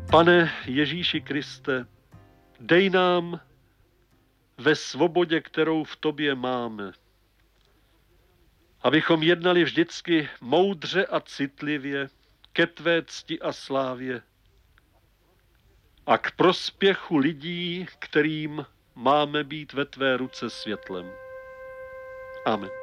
Pane Ježíši Kriste, dej nám ve svobodě, kterou v tobě máme, abychom jednali vždycky moudře a citlivě ke tvé cti a slávě a k prospěchu lidí, kterým máme být ve tvé ruce světlem. Amen.